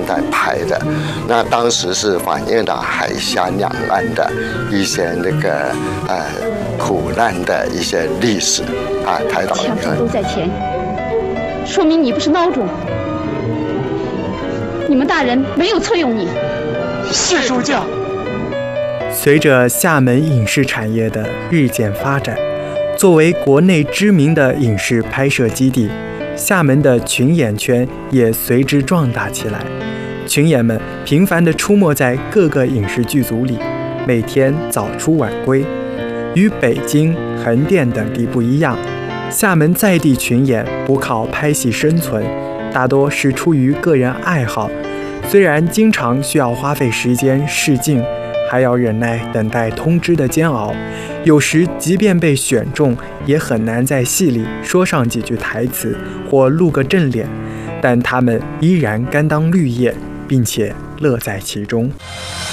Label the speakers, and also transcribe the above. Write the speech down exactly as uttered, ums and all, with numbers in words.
Speaker 1: 在拍的。那当时是反映了海峡两岸的一些那个呃苦难的一些历史啊，台岛
Speaker 2: 枪手都在前，说明你不是孬种。你们大人没有册用你。
Speaker 3: 是主教。
Speaker 4: 随着厦门影视产业的日渐发展，作为国内知名的影视拍摄基地，厦门的群演圈也随之壮大起来。群演们频繁地出没在各个影视剧组里，每天早出晚归。与北京、横店等地不一样，厦门在地群演不靠拍戏生存，大多是出于个人爱好。虽然经常需要花费时间试镜，还要忍耐等待通知的煎熬，有时即便被选中，也很难在戏里说上几句台词或露个正脸，但他们依然甘当绿叶，并且乐在其中。